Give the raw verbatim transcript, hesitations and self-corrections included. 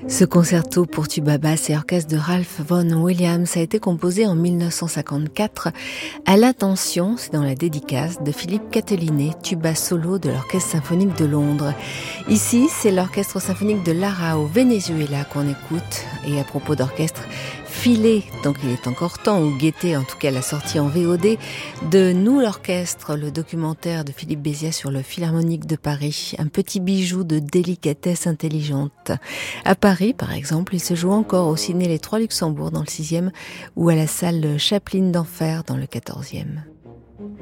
Ce concerto pour tuba basse et orchestre de Ralph Vaughan Williams a été composé en mille neuf cent cinquante-quatre à l'attention, c'est dans la dédicace, de Philippe Catelinet, tuba solo de l'Orchestre symphonique de Londres. Ici, c'est l'Orchestre symphonique de Lara au Venezuela qu'on écoute. Et à propos d'orchestre, filé, donc il est encore temps, ou guetté en tout cas la sortie en V O D, de Nous l'Orchestre, le documentaire de Philippe Béziat sur le Philharmonique de Paris, un petit bijou de délicatesse intelligente. À Paris, par exemple, il se joue encore au ciné Les Trois Luxembourg dans le sixième ou à la salle Chaplin d'Enfer dans le quatorzième.